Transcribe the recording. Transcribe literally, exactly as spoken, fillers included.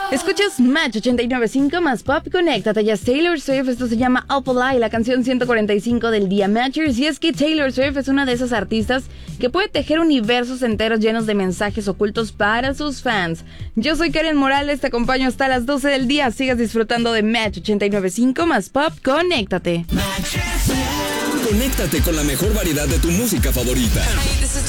Escuchas Match ochenta y nueve punto cinco más Pop, conéctate, ya es Taylor Swift, esto se llama Up Lie, la canción ciento cuarenta y cinco del día Matchers, y es que Taylor Swift es una de esas artistas que puede tejer universos enteros llenos de mensajes ocultos para sus fans. Yo soy Karen Morales, te acompaño hasta las doce del día, sigas disfrutando de Match ochenta y nueve punto cinco más Pop, conéctate. Conéctate con la mejor variedad de tu música favorita.